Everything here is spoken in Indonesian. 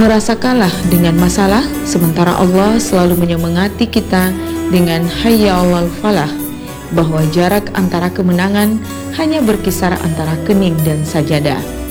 merasa kalah dengan masalah, sementara Allah selalu menyemangati kita dengan hayya 'alal falah, bahwa jarak antara kemenangan hanya berkisar antara kening dan sajadah.